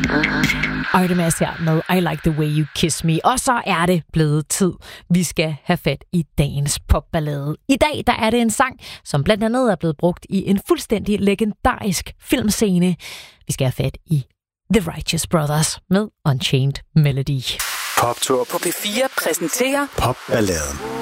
Artemis her med I Like The Way You Kiss Me. Og så er det blevet tid. Vi skal have fat i dagens popballade. I dag der er det en sang, som blandt andet er blevet brugt i en fuldstændig legendarisk filmscene. Vi skal have fat i The Righteous Brothers med Unchained Melody. Poptur på P4 præsenterer Popballaden.